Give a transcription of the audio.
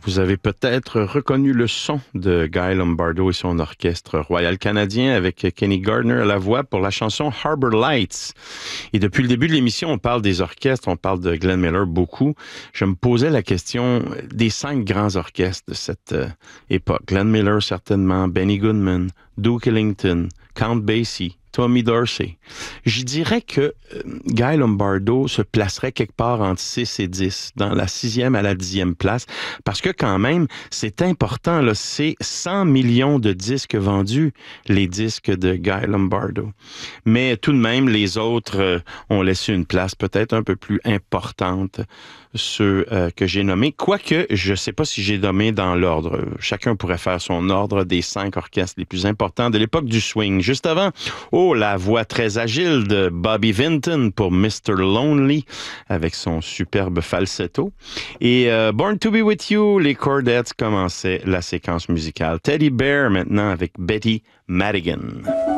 Vous avez peut-être reconnu le son de Guy Lombardo et son orchestre royal canadien avec Kenny Gardner à la voix pour la chanson Harbor Lights. Et depuis le début de l'émission, on parle des orchestres, on parle de Glenn Miller beaucoup. Je me posais la question des 5 grands orchestres de cette époque. Glenn Miller certainement, Benny Goodman, Duke Ellington, Count Basie, Tommy Dorsey. Je dirais que Guy Lombardo se placerait quelque part entre 6 et 10, dans la 6e à la 10e place, parce que quand même, c'est important, là, c'est 100 millions de disques vendus, les disques de Guy Lombardo. Mais tout de même, les autres ont laissé une place peut-être un peu plus importante, ceux que j'ai nommés. Quoique, je ne sais pas si j'ai nommé dans l'ordre. Chacun pourrait faire son ordre des 5 orchestres les plus importants de l'époque du swing. Juste avant, la voix très agile de Bobby Vinton pour Mr. Lonely avec son superbe falsetto. Et Born to be with you, les Chordettes commençaient la séquence musicale. Teddy Bear maintenant avec Betty Madigan.